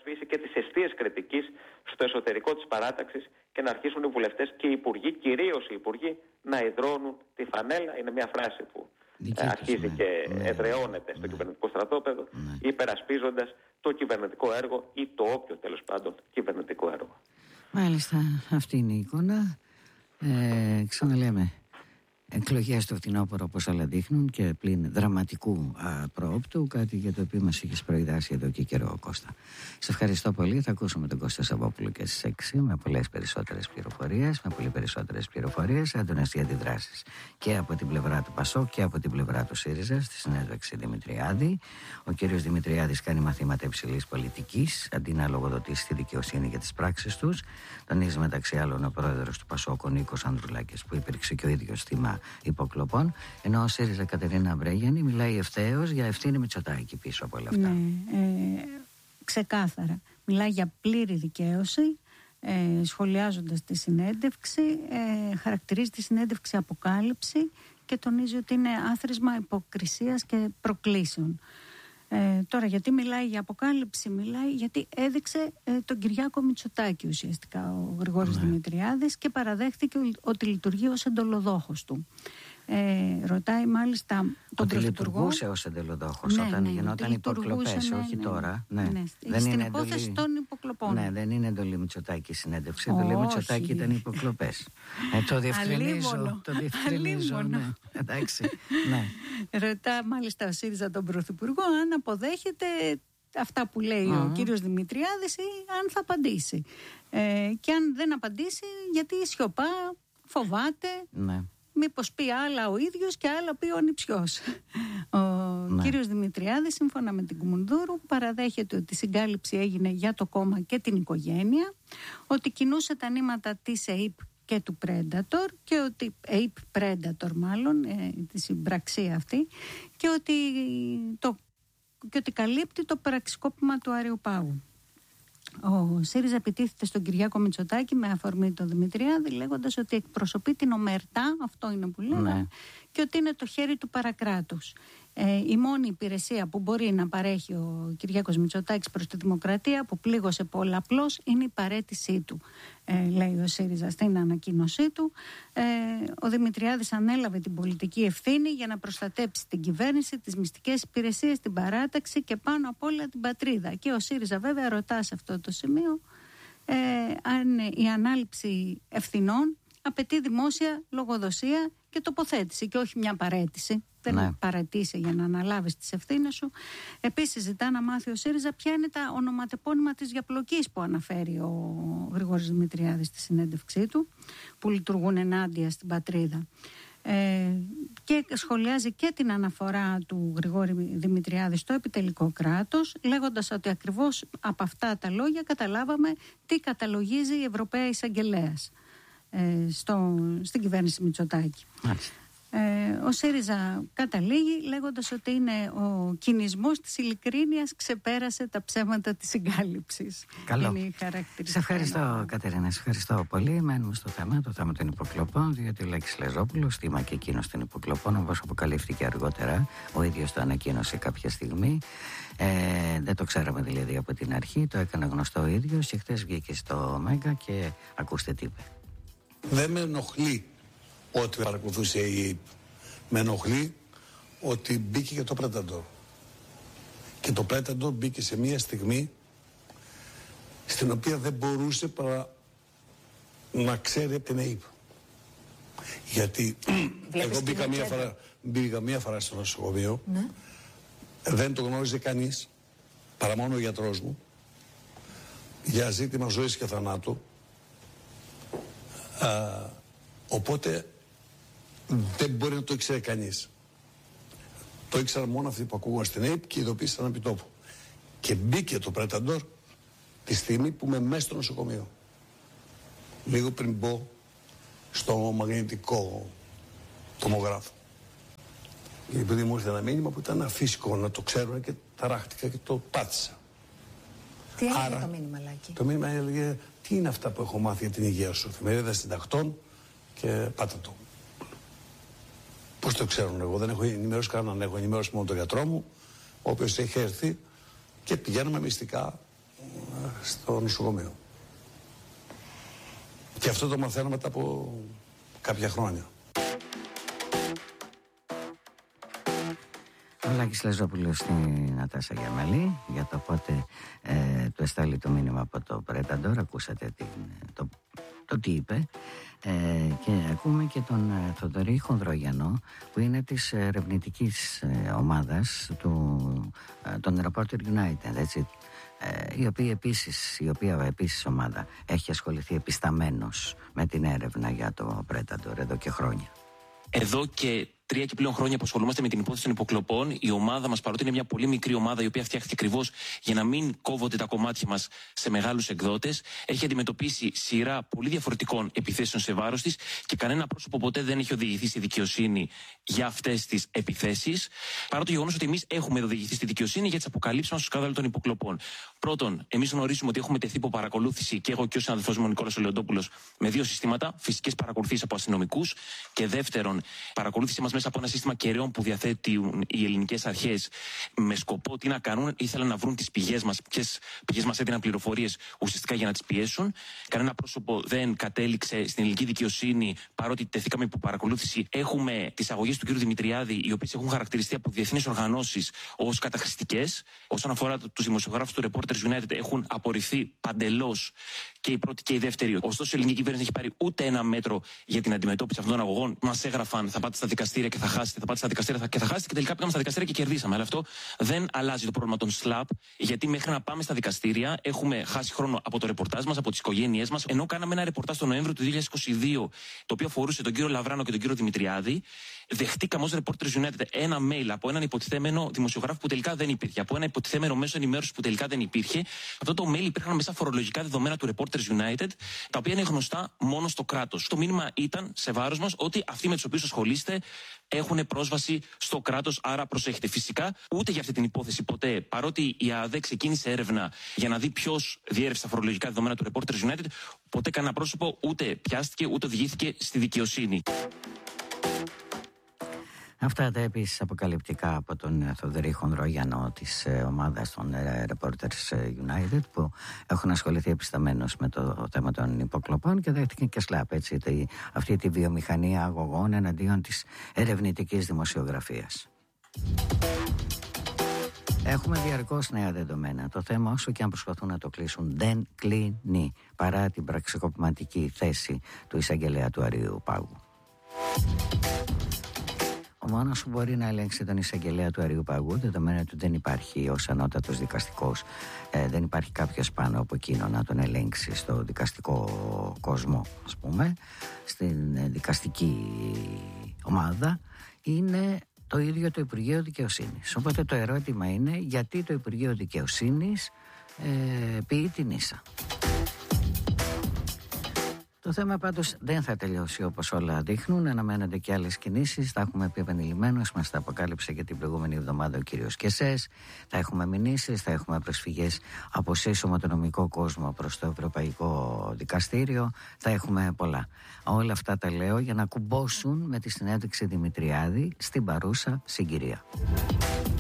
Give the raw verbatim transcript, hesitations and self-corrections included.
σβήσει και τις αιστείες κριτικής στο εσωτερικό της παράταξης και να αρχίσουν οι βουλευτές και οι υπουργοί, κυρίως οι υπουργοί, να ιδρώνουν τη φανέλα. Είναι μια φράση που ε, αρχίζει ναι, και ναι, εδραιώνεται ναι, στο ναι, κυβερνητικό στρατόπεδο, ναι, υπερασπίζοντας το κυβερνητικό έργο ή το όποιο τέλος πάντων κυβερνητικό έργο. Μάλιστα, αυτή είναι η εικόνα. Ε, ξαναλέμε, εκλογές στο φθινόπωρο όπως όλα δείχνουν και πλην δραματικού α, προόπτου, κάτι για το οποίο μας είχες προειδάσει εδώ και καιρό, Κώστα. Σε ευχαριστώ πολύ. Θα ακούσουμε τον Κώστα Σαββόπουλο και στις έξι με πολλές περισσότερες πληροφορίες, με πολύ περισσότερες πληροφορίες, έντονες οι αντιδράσεις και από την πλευρά του Πασόκ και από την πλευρά του ΣΥΡΙΖΑ στη συνέντευξη Δημητριάδη. Ο κύριος Δημητριάδης κάνει μαθήματα υψηλής πολιτικής αντί να λογοδοτήσει τη δικαιοσύνη για τις πράξεις τους. Τονίζει μεταξύ άλλων ο πρόεδρος του Πασόκ, ο Νίκος Ανδρουλάκης, που υπήρξε και ο ίδιος θύμα υποκλοπών, ενώ ο ΣΥΡΙΖΑ Κατερίνα Μπρέγιανη μιλάει ευθέως για ευθύνη Μητσοτάκη πίσω από όλα αυτά. Ναι, ε, ξεκάθαρα. Μιλάει για πλήρη δικαίωση, ε, σχολιάζοντας τη συνέντευξη, ε, χαρακτηρίζει τη συνέντευξη αποκάλυψη και τονίζει ότι είναι άθροισμα υποκρισίας και προκλήσεων. Ε, τώρα, γιατί μιλάει για αποκάλυψη? Μιλάει γιατί έδειξε ε, τον Κυριάκο Μητσοτάκη ουσιαστικά ο Γρηγόρης ναι. Δημητριάδης και παραδέχτηκε ότι λειτουργεί ως εντολοδόχος του. Ε, ρωτάει μάλιστα τον ότι Πρωθυπουργό. Λειτουργούσε ως εντολοδόχος ναι, όταν ναι, γινόταν υποκλοπές, ναι, όχι ναι, τώρα. Ναι. Ναι. Δεν στην είναι υπόθεση εντολή... των υποκλοπών. Ναι, δεν είναι εντολή Μητσοτάκη συνέντευξη. Η εντολή Μητσοτάκη ήταν υποκλοπές. ε, το διευκρινίζω. Το διευκρινίζω. Ναι. Εντάξει. Ναι. Ρωτά μάλιστα ο ΣΥΡΙΖΑ τον Πρωθυπουργό αν αποδέχεται αυτά που λέει uh-huh. ο κύριος Δημητριάδης ή αν θα απαντήσει. Ε, και αν δεν απαντήσει, γιατί σιωπά, φοβάται. Ναι. Μήπως πει άλλα ο ίδιος και άλλα πει ο ανιψιός. Ο ναι. κύριος Δημητριάδης, σύμφωνα με την Κουμουνδούρου, παραδέχεται ότι η συγκάλυψη έγινε για το κόμμα και την οικογένεια, ότι κινούσε τα νήματα της ΕΙΠ και του Predator και ότι ΕΙΠ Predator μάλλον, ε, τη συμπραξία αυτή, και ότι, το, και ότι καλύπτει το πραξικόπημα του Αριού Πάγου. Ο ΣΥΡΙΖΑ επιτίθεται στον Κυριάκο Μητσοτάκη με αφορμή τον Δημητριάδη, λέγοντας ότι εκπροσωπεί την ομερτά, αυτό είναι που λέγαμε, ναι. και ότι είναι το χέρι του παρακράτους. Ε, η μόνη υπηρεσία που μπορεί να παρέχει ο Κυριάκος Μητσοτάκης προς τη δημοκρατία, που πλήγωσε πολλαπλώς, είναι η παραίτησή του, ε, λέει ο ΣΥΡΙΖΑ στην ανακοίνωσή του. Ε, ο Δημητριάδης ανέλαβε την πολιτική ευθύνη για να προστατέψει την κυβέρνηση, τις μυστικές υπηρεσίες, την παράταξη και πάνω απ' όλα την πατρίδα. Και ο ΣΥΡΙΖΑ βέβαια ρωτά σε αυτό το σημείο ε, αν η ανάληψη ευθυνών απαιτεί δημόσια λογοδοσία και τοποθέτηση και όχι μια παραίτηση. Δεν ναι. παρατήσει για να αναλάβεις τις ευθύνες σου. Επίσης ζητά να μάθει ο ΣΥΡΙΖΑ ποια είναι τα ονοματεπώνυμα της διαπλοκής που αναφέρει ο Γρηγόρης Δημητριάδης στη συνέντευξή του, που λειτουργούν ενάντια στην πατρίδα. Ε, και σχολιάζει και την αναφορά του Γρηγόρη Δημητριάδη στο επιτελικό κράτος, λέγοντας ότι ακριβώς από αυτά τα λόγια καταλάβαμε τι καταλογίζει η Ευρωπαία Εισαγγελέας ε, στο, στην κυβέρνηση Μητσοτάκη. Μάλιστα. Ε, ο ΣΥΡΙΖΑ καταλήγει λέγοντας ότι είναι ο κινησμός της ειλικρίνειας ξεπέρασε τα ψέματα της συγκάλυψης. Καλό. Σε ευχαριστώ Κατερίνα, σε ευχαριστώ πολύ. Μένουμε στο θέμα, το θέμα των υποκλοπών, διότι ο Λάκης Λεζόπουλος, θύμα και εκείνος των υποκλοπών, όπως αποκαλύφθηκε αργότερα, ο ίδιος το ανακοίνωσε κάποια στιγμή. Ε, δεν το ξέραμε δηλαδή από την αρχή, το έκανε γνωστό ο ίδιος και χθες βγήκε στο Μέγκα και ακούστε τι είπε. Δεν με ενοχλεί ότι παρακολουθούσε η ΕΙΠ. Με ενοχλεί ότι μπήκε και το Predator. Και το Predator μπήκε σε μια στιγμή στην οποία δεν μπορούσε παρά να ξέρει από την ΕΙΠ. Γιατί εγώ μπήκα μία, φορά, μπήκα μία φορά στο νοσοκομείο, ναι. δεν το γνώριζε κανείς, παρά μόνο ο γιατρός μου, για ζήτημα ζωής και θανάτου. Α, οπότε δεν μπορεί να το ήξερε κανείς. Το ήξεραν μόνο αυτοί που ακούγαν στην ΕΙΠ και ειδοποίησαν επί τόπου. Και μπήκε το Predator τη στιγμή που είμαι μέσα στο νοσοκομείο. Λίγο πριν μπω στο μαγνητικό τομογράφο. Επειδή μου ήρθε ένα μήνυμα που ήταν αφύσικο να το ξέρουν και ταράχτηκα και το πάτησα. Τι έλεγε το μήνυμα, Λάκη? Το μήνυμα έλεγε τι είναι αυτά που έχω μάθει για την υγεία σου. Εφημερίδα συντακτών και πάτα το. Πώς το ξέρουν, εγώ δεν έχω ενημερώσει κανέναν, έχω ενημερώσει μόνο τον γιατρό μου, ο οποίος έχει έρθει και πηγαίνουμε μυστικά στο νοσοκομείο. Και αυτό το μαθαίνω μετά από κάποια χρόνια. Ο Λάκης Λεζόπουλος στη Νατάσα Γιαμαλή για το πότε ε, του εστάλει το μήνυμα από το Πρέταντορ. Ακούσατε την, το, το τι είπε. Ε, και ακούμε και τον ε, Θοδωρή Χονδρόγιανο, που είναι της ερευνητικής ε, ομάδας του, ε, των Reporter United, έτσι, ε, η οποία επίσης η οποία επίσης ομάδα έχει ασχοληθεί επισταμένος με την έρευνα για το Πρέταντορ εδώ και χρόνια. Εδώ και τρία και πλέον χρόνια που ασχολούμαστε με την υπόθεση των υποκλοπών, η ομάδα μας, παρότι είναι μια πολύ μικρή ομάδα η οποία φτιάχτηκε ακριβώς για να μην κόβονται τα κομμάτια μας σε μεγάλους εκδότες, έχει αντιμετωπίσει σειρά πολύ διαφορετικών επιθέσεων σε βάρος της και κανένα πρόσωπο ποτέ δεν έχει οδηγηθεί στη δικαιοσύνη για αυτές τις επιθέσεις. Παρά το γεγονός ότι εμείς έχουμε οδηγηθεί στη δικαιοσύνη για τις αποκαλύψεις μας στο σκάνδαλο των υποκλοπών. Πρώτον, εμείς γνωρίζουμε ότι έχουμε τεθεί υπό παρακολούθηση και εγώ και ο συναδελφός μου Νικόλας Λεοντόπουλος με δύο συστήματα, φυσικές παρακολουθήσεις από αστυνομικούς και δεύτερον, παρακολούθηση μας μέσα από ένα σύστημα κεραιών που διαθέτουν οι ελληνικές αρχές με σκοπό τι να κάνουν. Ήθελαν να βρουν τις πηγές μας, ποιες πηγές μας έδιναν πληροφορίες ουσιαστικά για να τις πιέσουν. Κανένα πρόσωπο δεν κατέληξε στην ελληνική δικαιοσύνη, παρότι τεθήκαμε υπό παρακολούθηση. Έχουμε τις αγωγές του κ. Δημητριάδη, οι οποίες έχουν χαρακτηριστεί από διεθνείς οργανώσεις ως καταχρηστικές. Όσον αφορά τους δημοσιογράφους του Reporters United, έχουν απορριφθεί παντελώς και η πρώτη και η δεύτερη. Ωστόσο, η ελληνική κυβέρνηση δεν έχει πάρει ούτε ένα μέτρο για την αντιμετώπιση αυτών των αγωγών. Μας έγραφαν, θα πάτε στα δικαστήρια και θα χάσετε, θα πάτε στα δικαστήρια και θα χάσετε, και τελικά πήγαμε στα δικαστήρια και κερδίσαμε. Αλλά αυτό δεν αλλάζει το πρόβλημα των σλαπ, γιατί μέχρι να πάμε στα δικαστήρια έχουμε χάσει χρόνο από το ρεπορτάζ μας, από τις οικογένειές μας. Ενώ κάναμε ένα ρεπορτάζ τον Νοέμβριο του δύο χιλιάδες είκοσι δύο, το οποίο αφορούσε τον κύριο Λαβράνο και τον κύριο Δημητριάδη, δεχτήκαμε ως Reporters United ένα mail από έναν υποτιθέμενο δημοσιογράφο που τελικά δεν υπήρχε, από ένα υποτιθέμενο μέσο ενημέρωσης που τελικά δεν υπήρχε. Αυτό το mail υπήρχαν μέσα φορολογικά δεδομένα του Reporters United, τα οποία είναι γνωστά μόνο στο κράτος. Το μήνυμα ήταν σε βάρος μας ότι αυτοί με τους οποίους ασχολείστε έχουν πρόσβαση στο κράτος, άρα προσέχετε. Φυσικά, ούτε για αυτή την υπόθεση ποτέ, παρότι η ΑΔΕ ξεκίνησε έρευνα για να δει ποιος διέρευσε τα φορολογικά δεδομένα του Reporters United, ποτέ κανένα πρόσωπο ούτε πιάστηκε ούτε οδηγήθηκε στη δικαιοσύνη. Αυτά τα επίσης αποκαλυπτικά από τον Θοδωρή Χονδρόγιανο της ομάδας των Reporters United, που έχουν ασχοληθεί επισταμένως με το θέμα των υποκλοπών και δέχτηκαν και σλαπ, έτσι, αυτή τη βιομηχανία αγωγών εναντίον της ερευνητικής δημοσιογραφίας. Έχουμε διαρκώς νέα δεδομένα. Το θέμα, όσο και αν προσπαθούν να το κλείσουν, δεν κλείνει, παρά την πραξικοπηματική θέση του εισαγγελέα του Αριού Πάγου. Ο μόνος που μπορεί να ελέγξει τον εισαγγελέα του Αριού Παγού, δεδομένου ότι δεν υπάρχει ως ανώτατος δικαστικός, ε, δεν υπάρχει κάποιος πάνω από εκείνο να τον ελέγξει στο δικαστικό κόσμο, ας πούμε, στην ε, δικαστική ομάδα, είναι το ίδιο το Υπουργείο Δικαιοσύνης. Οπότε το ερώτημα είναι γιατί το Υπουργείο Δικαιοσύνης ε, ποιεί την ίσα. Το θέμα πάντως δεν θα τελειώσει όπως όλα δείχνουν. Αναμένονται και άλλες κινήσεις. Τα έχουμε πει επανειλημμένως. Μας τα αποκάλυψε και την προηγούμενη εβδομάδα ο κύριος Κεσές. Θα έχουμε μηνύσεις, θα έχουμε προσφυγές από σύσσωμο το νομικό κόσμο προς το Ευρωπαϊκό Δικαστήριο. Θα έχουμε πολλά. Όλα αυτά τα λέω για να κουμπώσουν με τη συνέντευξη Δημητριάδη στην παρούσα συγκυρία.